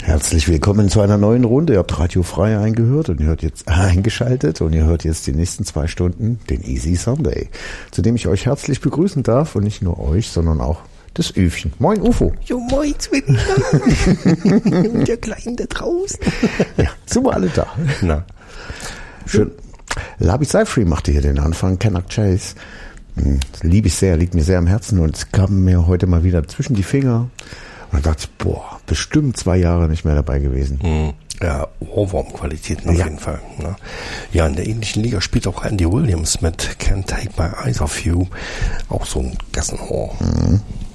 Herzlich willkommen zu einer neuen Runde. Ihr habt Radio Frei eingeschaltet und ihr hört jetzt die nächsten 2 Stunden den Easy Sunday, zu dem ich euch herzlich begrüßen darf und nicht nur euch, sondern auch das Öfchen. Moin UFO. Jo, moin Zwilling. Und der Kleine da draußen. Ja, sind wir alle da. Na. Schön. Labi Cyfree machte hier den Anfang, Canuck Chase. Liebe ich sehr, liegt mir sehr am Herzen und es kam mir heute mal wieder zwischen die Finger. Und dann dachte ich, bestimmt 2 Jahre nicht mehr dabei gewesen. Ja, Ohrwurm-Qualitäten auf jeden Fall. Ne? Ja, in der ähnlichen Liga spielt auch Andy Williams mit Can't Take My Eyes Off You. Auch so ein Gassenrohr.